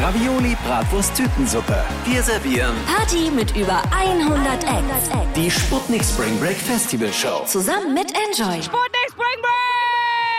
Ravioli, Bratwurst, Tütensuppe. Wir servieren Party mit über 100 Acts. die Sputnik Spring Break Festival Show. Zusammen mit Enjoy.